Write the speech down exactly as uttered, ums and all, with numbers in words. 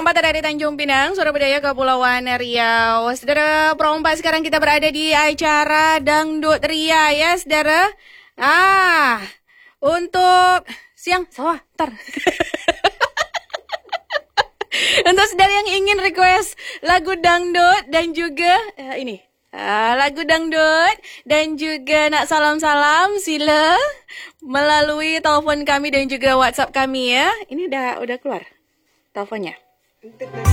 Perompak dari Tanjung Pinang, Surabaya, Kepulauan Riau. Saudara perompak, sekarang kita berada di acara Dangdut Ria ya, saudara. Ah, untuk siang sawah, tar. Untuk saudara yang ingin request lagu dangdut dan juga uh, ini uh, lagu dangdut dan juga nak salam-salam, sila melalui telepon kami dan juga WhatsApp kami ya. Ini udah udah keluar teleponnya.